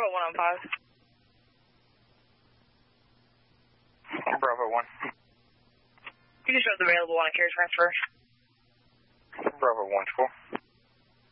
Bravo 1 on 5. Bravo 1. You can show us available on a carrier transfer. Bravo 1 school.